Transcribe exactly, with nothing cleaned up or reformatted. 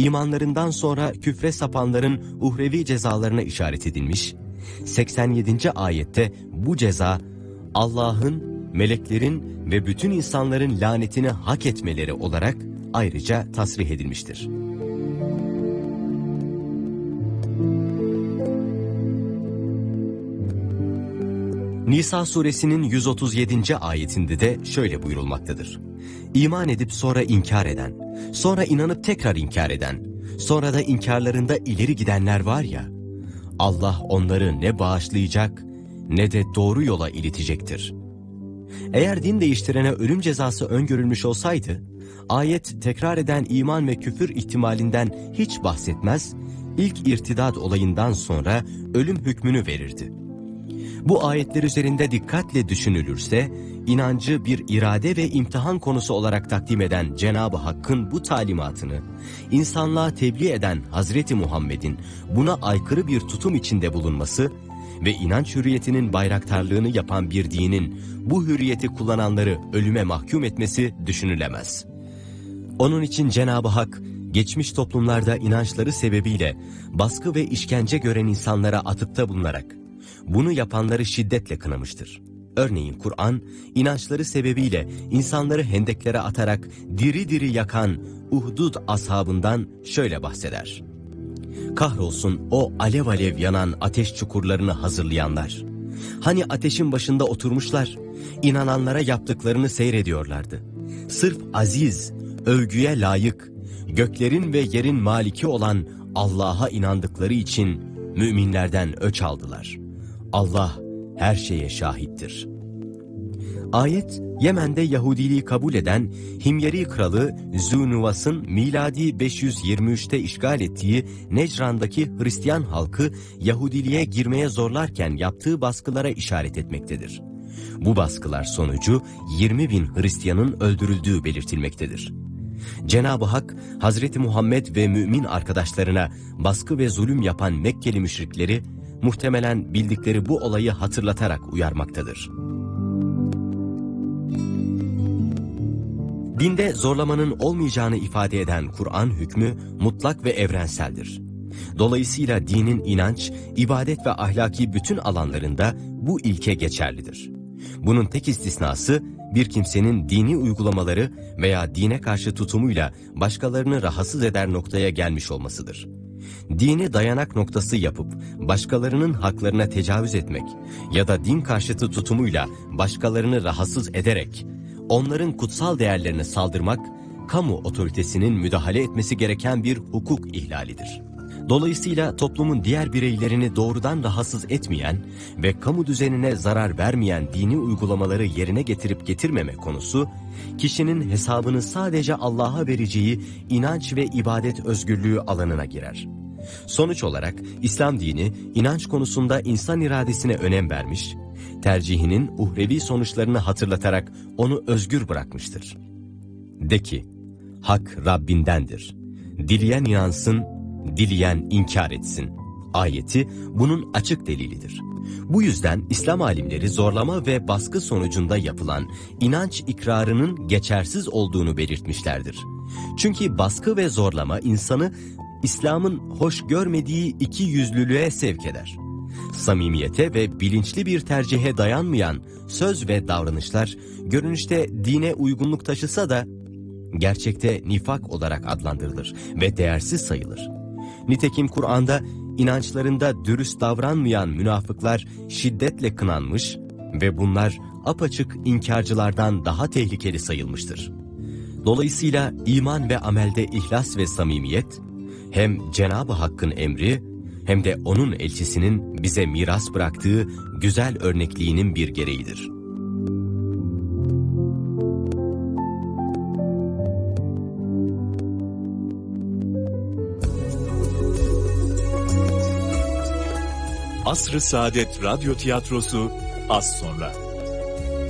imanlarından sonra küfre sapanların uhrevi cezalarına işaret edilmiş. seksen yedinci ayette bu ceza Allah'ın, meleklerin ve bütün insanların lanetini hak etmeleri olarak ayrıca tasrih edilmiştir. Nisa suresinin yüz otuz yedinci ayetinde de şöyle buyurulmaktadır. İman edip sonra inkar eden, sonra inanıp tekrar inkar eden, sonra da inkarlarında ileri gidenler var ya, Allah onları ne bağışlayacak ne de doğru yola iletecektir. Eğer din değiştirene ölüm cezası öngörülmüş olsaydı, ayet tekrar eden iman ve küfür ihtimalinden hiç bahsetmez, ilk irtidat olayından sonra ölüm hükmünü verirdi. Bu ayetler üzerinde dikkatle düşünülürse, inancı bir irade ve imtihan konusu olarak takdim eden Cenab-ı Hakk'ın bu talimatını, insanlığa tebliğ eden Hazreti Muhammed'in buna aykırı bir tutum içinde bulunması ve inanç hürriyetinin bayraktarlığını yapan bir dinin bu hürriyeti kullananları ölüme mahkum etmesi düşünülemez. Onun için Cenab-ı Hak, geçmiş toplumlarda inançları sebebiyle baskı ve işkence gören insanlara atıfta bulunarak, bunu yapanları şiddetle kınamıştır. Örneğin Kur'an, inançları sebebiyle insanları hendeklere atarak diri diri yakan Uhdud ashabından şöyle bahseder. Kahrolsun o alev alev yanan ateş çukurlarını hazırlayanlar. Hani ateşin başında oturmuşlar, inananlara yaptıklarını seyrediyorlardı. Sırf aziz, övgüye layık, göklerin ve yerin maliki olan Allah'a inandıkları için müminlerden öç aldılar. Allah her şeye şahittir. Ayet, Yemen'de Yahudiliği kabul eden Himyeri kralı Zûnuvas'ın miladi beş yüz yirmi üçte işgal ettiği Necran'daki Hristiyan halkı Yahudiliğe girmeye zorlarken yaptığı baskılara işaret etmektedir. Bu baskılar sonucu yirmi bin Hristiyanın öldürüldüğü belirtilmektedir. Cenab-ı Hak, Hazreti Muhammed ve mümin arkadaşlarına baskı ve zulüm yapan Mekkeli müşrikleri, muhtemelen bildikleri bu olayı hatırlatarak uyarmaktadır. Dinde zorlamanın olmayacağını ifade eden Kur'an hükmü mutlak ve evrenseldir. Dolayısıyla dinin inanç, ibadet ve ahlaki bütün alanlarında bu ilke geçerlidir. Bunun tek istisnası, bir kimsenin dini uygulamaları veya dine karşı tutumuyla başkalarını rahatsız eder noktaya gelmiş olmasıdır. Dini dayanak noktası yapıp başkalarının haklarına tecavüz etmek ya da din karşıtı tutumuyla başkalarını rahatsız ederek onların kutsal değerlerine saldırmak, kamu otoritesinin müdahale etmesi gereken bir hukuk ihlalidir. Dolayısıyla toplumun diğer bireylerini doğrudan rahatsız etmeyen ve kamu düzenine zarar vermeyen dini uygulamaları yerine getirip getirmeme konusu, kişinin hesabını sadece Allah'a vereceği inanç ve ibadet özgürlüğü alanına girer. Sonuç olarak İslam dini inanç konusunda insan iradesine önem vermiş, tercihinin uhrevi sonuçlarını hatırlatarak onu özgür bırakmıştır. De ki, hak Rabbindendir. Dileyen inansın, dileyen inkar etsin. Ayeti bunun açık delilidir. Bu yüzden İslam alimleri zorlama ve baskı sonucunda yapılan inanç ikrarının geçersiz olduğunu belirtmişlerdir. Çünkü baskı ve zorlama insanı İslam'ın hoş görmediği iki yüzlülüğe sevk eder. Samimiyete ve bilinçli bir tercihe dayanmayan söz ve davranışlar görünüşte dine uygunluk taşısa da gerçekte nifak olarak adlandırılır ve değersiz sayılır. Nitekim Kur'an'da inançlarında dürüst davranmayan münafıklar şiddetle kınanmış ve bunlar apaçık inkarcılardan daha tehlikeli sayılmıştır. Dolayısıyla iman ve amelde ihlas ve samimiyet hem Cenab-ı Hakk'ın emri hem de onun elçisinin bize miras bıraktığı güzel örnekliğinin bir gereğidir. Asr-ı Saadet Radyo Tiyatrosu az sonra.